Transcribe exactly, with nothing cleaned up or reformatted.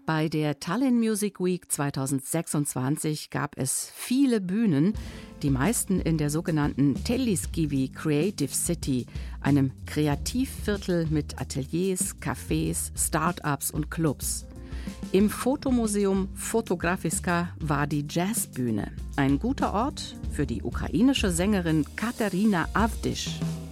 Bei der Tallinn Music Week zweitausendsechsundzwanzig gab es viele Bühnen, die meisten in der sogenannten Telliskivi Creative City, einem Kreativviertel mit Ateliers, Cafés, Start-ups und Clubs. Im Fotomuseum Fotografiska war die Jazzbühne, ein guter Ort für die ukrainische Sängerin Katerina Avdisch.